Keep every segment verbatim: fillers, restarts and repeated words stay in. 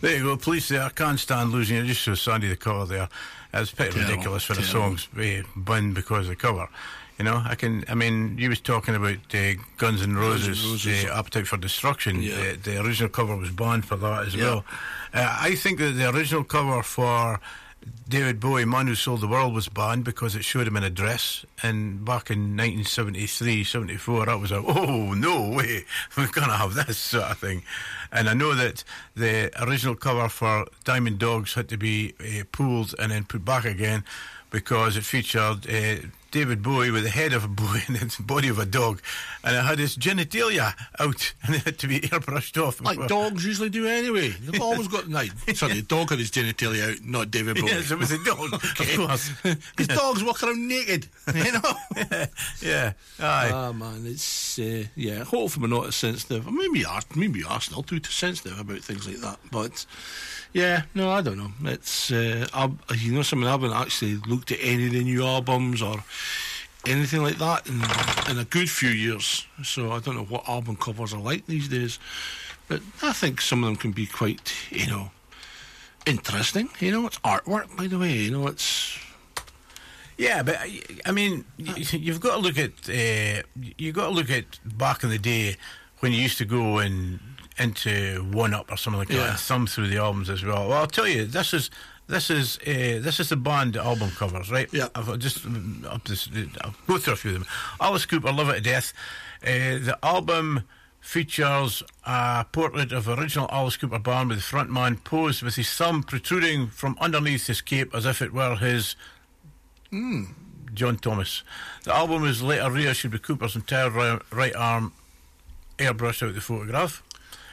There you go, Police there. I can't stand losing it. Just so Sandy the cover there. That's pretty Terrible, ridiculous for the terrible. songs uh, banned because of the cover. You know, I can. I mean, you was talking about uh, Guns N' Roses, Guns N' Roses. Uh, Appetite for Destruction. Yeah. Uh, the original cover was banned for that as Yeah. well. Uh, I think that the original cover for David Bowie, Man Who Sold the World, was banned because it showed him in a dress. And back in nineteen seventy-three, seventy-four, that was a, oh, no way, we're going to have this sort of thing. And I know that the original cover for Diamond Dogs had to be uh, pulled and then put back again because it featured uh, David Bowie with the head of a boy and the body of a dog, and it had his genitalia out and it had to be airbrushed off. Like dogs usually do anyway. They've always got... No, sorry, the dog had his genitalia out, not David Bowie. Yes, it was a dog, Okay. of course. His dog's walking around naked, you know? yeah, yeah, aye. Ah, man, it's... Uh, yeah, hopefully we're not as sensitive. Maybe you are, maybe you are still too, too sensitive about things like that, but... Yeah, no, I don't know. It's, uh, I've, you know, something I haven't actually looked at any of the new albums or anything like that in, in a good few years. So I don't know what album covers are like these days. But I think some of them can be quite, you know, interesting. You know, it's artwork, by the way. You know, it's... Yeah, but I mean, you've got to look at uh, you've got to look at back in the day when you used to go and into One Up or something like Yeah. that and thumb through the albums as well. Well, I'll tell you, this is this is uh, this is the band album covers, right? Yeah. I've just I'll just I'll go through a few of them. Alice Cooper, Love It to Death. Uh, the album features a portrait of original Alice Cooper band with the frontman posed with his thumb protruding from underneath his cape as if it were his John Thomas. The album was later reissued with Cooper's entire ri- right arm airbrushed out the photograph.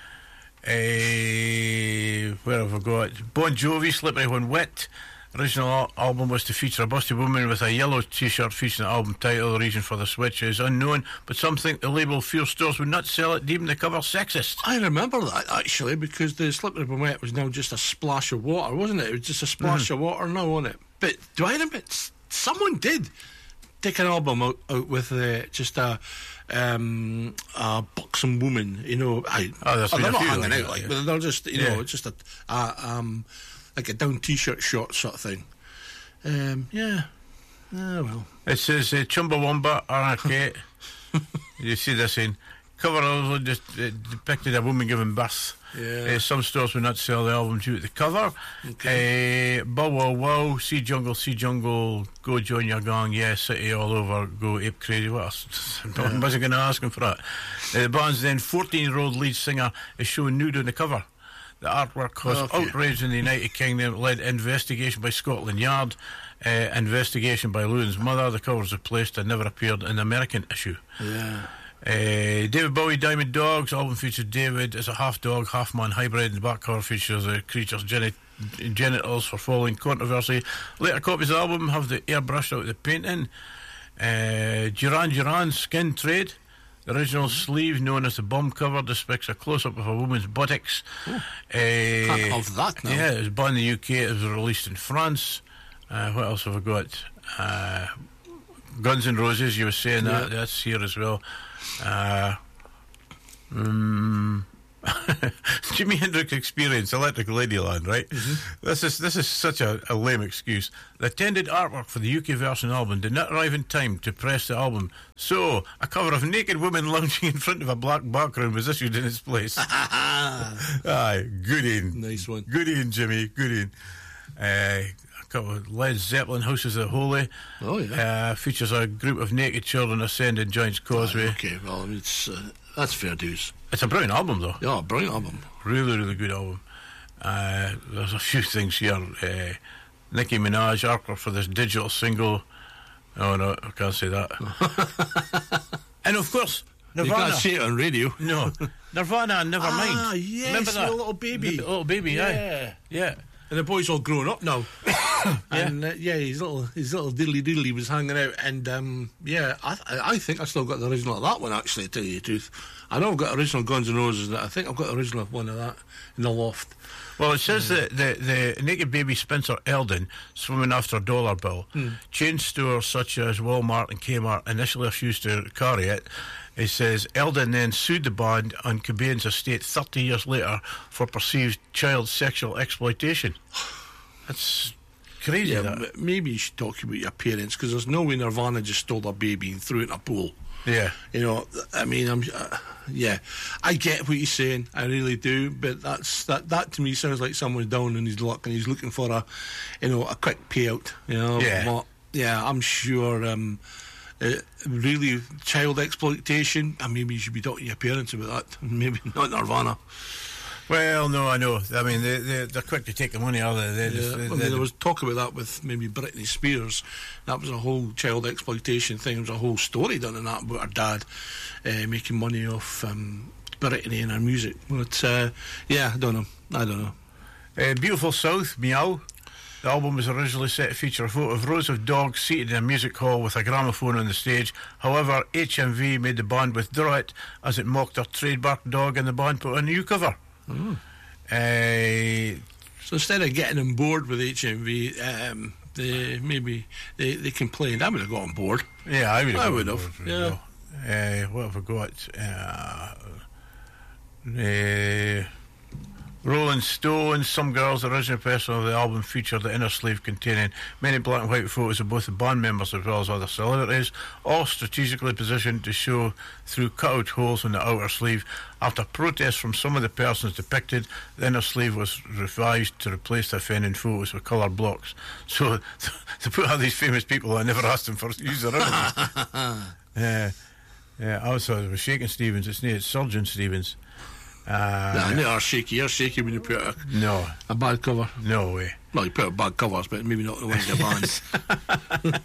Uh, where have I got? Bon Jovi, Slippery When Wet. Original al- album was to feature a busty woman with a yellow t-shirt featuring the album title. The reason for the switch is unknown, but some think the label fear stores would not sell it, deeming the cover sexist. I remember that, actually, because the Slippery When Wet was now just a splash of water, wasn't it? It was just a splash Mm-hmm. of water now, wasn't it? But do I remember... s- Someone did take an album out, out with uh, just a, um, a buxom woman, you know. I, Oh, there's oh, been they're a not few hanging like out, that, like, yeah. but they're just, you Yeah. know, just a, a um, like a down t-shirt short sort of thing. Um, yeah. Oh, well. It says uh, Chumbawamba, Arcade. You see this in cover also just uh, depicted a woman giving birth. Yeah. Uh, some stores would not sell the album due to the cover. Okay. Uh, Bow Wow Wow, Sea Jungle, Sea Jungle, Go Join Your Gang, yeah, City All Over, Go Ape Crazy. What else? I wasn't going to ask him for that. Uh, the band's then fourteen-year-old lead singer is shown nude on the cover. The artwork caused Okay. outrage in the United Kingdom, led investigation by Scotland Yard, uh, investigation by Lewin's mother. The cover was replaced and never appeared in the American issue. Yeah. Uh, David Bowie, Diamond Dogs. Album features David as a half dog, half man hybrid. The back cover features the creature's geni- genitals for following controversy. Later copies of the album have the airbrushed out the painting. Uh, Duran Duran's Skin Trade. The original sleeve, known as the bomb cover, depicts a close-up of a woman's buttocks. Uh, Can't have that now. Yeah, it was banned in the U K. It was released in France. Uh, what else have I got? Uh, Guns N' Roses, you were saying Yeah. that. That's here as well. Uh, um, Jimi Hendrix Experience, Electric Ladyland, right? Mm-hmm. This is this is such a, a lame excuse. The intended artwork for the U K version album did not arrive in time to press the album, so a cover of naked women lounging in front of a black background was issued in its place. Aye, good in. Nice one. Good in, Jimmy, good in. Uh, a couple of Led Zeppelin, Houses of the Holy. Oh, yeah. Uh, features a group of naked children ascending Giant's Causeway. Okay, well, I mean, it's, uh, that's fair dues. It's a brilliant album, though. Yeah, brilliant album. Really, really good album. Uh, there's a few things here. Uh, Nicki Minaj, artwork for this digital single. Oh, no, I can't say that. And, of course, Nirvana. You can't say it on radio. No. Nirvana and Nevermind. Ah, yes, Remember that? the little baby. The little baby, Yeah. aye. Yeah. And the boy's all grown up now. And uh, yeah, his little his little diddly diddly was hanging out, and um, yeah, I th- I think I still got the original of that one. Actually, to tell you the truth, I know I've got original Guns N' Roses. And I think I've got the original one of that in the loft. Well, it says that the, the naked baby Spencer Eldon swimming after a dollar bill. Hmm. Chain stores such as Walmart and Kmart initially refused to carry it. He says Eldon then sued the band on Cobain's estate thirty years later for perceived child sexual exploitation. That's crazy. Yeah, that. m- maybe you should talk about your parents, because there's no way Nirvana just stole their baby and threw it in a pool. Yeah. You know, I mean, I'm, uh, yeah, I get what he's saying, I really do, but that's that. That to me sounds like someone's down on his luck and he's looking for a, you know, a quick payout. You know, Yeah. but, yeah, I'm sure. Um, uh, really, child exploitation. And maybe you should be talking to your parents about that. Maybe not Nirvana. Well, no, I know. I mean, they, they, they're quick to take the money out of it. They Yeah, just, I they, mean, they, there was talk about that with maybe Britney Spears. That was a whole child exploitation thing. There was a whole story done in that about her dad uh, making money off um, Britney and her music. But uh, yeah, I don't know. I don't know. uh, Beautiful South, Meow. The album was originally set to feature a photo of rows of dogs seated in a music hall with a gramophone on the stage. However, H M V made the band withdraw it as it mocked their trademark dog, and the band put a new cover. Oh. Uh, So instead of getting on board with H M V, um, they maybe they, they complained. I would have got on board. yeah, I would have. I got would on have, board, yeah. Uh, what have I got? Uh, uh, Rolling Stone. Some Girls, the original person of the album, featured the inner sleeve containing many black and white photos of both the band members as well as other celebrities, all strategically positioned to show through cut-out holes in the outer sleeve. After protests from some of the persons depicted, the inner sleeve was revised to replace the offending photos with coloured blocks. So they put all these famous people I never asked them for use their images. Yeah, yeah. Also, it was Shakin' Stevens. It's near Surgeon Stevens. Uh, Nah, they are shaky. You're shaky when you put a, no, a bad cover. no way. Well, you put out bad covers, but maybe not the ones you're banned.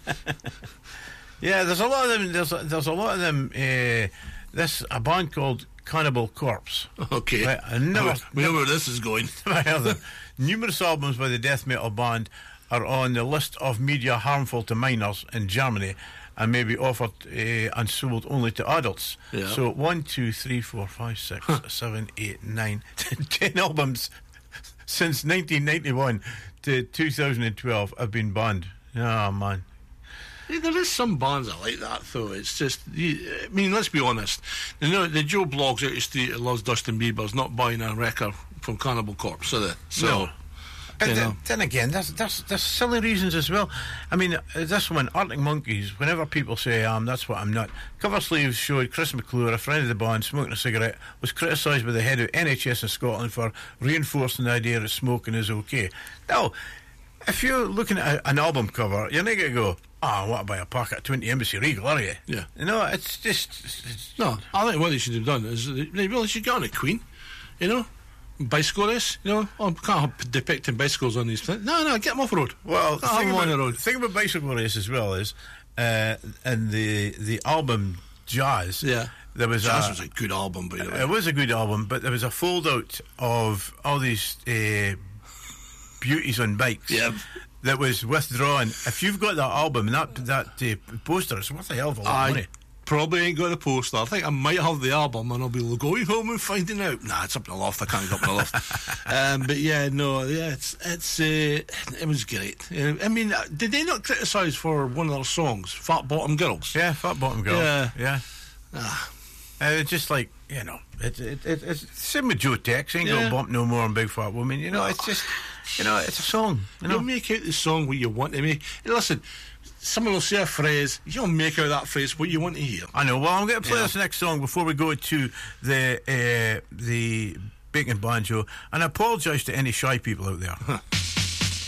Yeah, there's a lot of them. There's a, there's a lot of them. Uh, this a band called Cannibal Corpse. Okay. Right, I never, we know where this is going. never heard of them. Numerous albums by the death metal band are on the list of media harmful to minors in Germany, and may be offered uh, and sold only to adults. Yeah. So one, two, three, four, five, six, seven, eight, nine, ten albums since nineteen ninety-one to two thousand twelve have been banned. Oh man. Yeah, there is some bands that like that, though. It's just, you, I mean, let's be honest. You know, the Joe Blogs out the street that loves Dustin Bieber's not buying a record from Cannibal Corpse, are they? So, No. But you th- know. then again, there's, there's, there's silly reasons as well. I mean, uh, this one, Arctic Monkeys, whenever people say, um, that's what I'm not. Cover sleeves showed Chris McClure, a friend of the band, smoking a cigarette, was criticised by the head of N H S in Scotland for reinforcing the idea that smoking is okay. Now, if you're looking at a, an album cover, you're not going to go, ah, oh, I want to buy a packet of twenty Embassy Regal, are you? Yeah. You know, it's just... It's, No, I think what they should have done is they, they really should get on a Queen, you know, bicycle race, you know. Oh, can't have depicting bicycles on these things. No, no, get them off the road. Well, the Can't thing have them on the about, road. the thing about Bicycle Race as well is, uh, in the the album Jazz, Yeah. there was Jazz a, was a good album, by the way. it was a good album, but there was a fold out of all these uh, beauties on bikes. Yeah. That was withdrawn. If you've got that album and that that uh, poster, it's worth a hell of a lot of I money. probably ain't got a poster. I think I might have the album and I'll be going home and finding out. Nah, it's up in the loft. I can't get up in the loft. um, but yeah, no, yeah, it's it's uh, it was great. Uh, I mean, uh, did they not criticise for one of their songs, "Fat Bottom Girls"? Yeah, Fat Bottom Girl. Yeah. yeah. Ah, Uh, it's just like, you know, it, it, it, it's the same with Joe Tex. Ain't Yeah. gonna bump no more on Big Fat Woman. You know, it's just, you know, it's a song. You know, you'll make out the song what you want to make. Hey, listen, someone will say a phrase, you'll make out that phrase what you want to hear. I know. Well, I'm going to play Yeah. this next song before we go to the uh, the Bacon Banjo, and I apologise to any shy people out there.